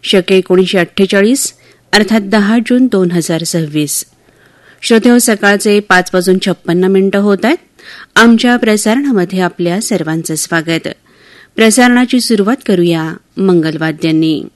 शके 1948 अर्थात 10 जून 2026. श्रोतेहो, सकाळचे 5:56 होत आहेत. आमच्या प्रसारणामध्ये आपल्या सर्वांचं स्वागत. प्रसारणाची सुरुवात करूया मंगलवाद्यांनी.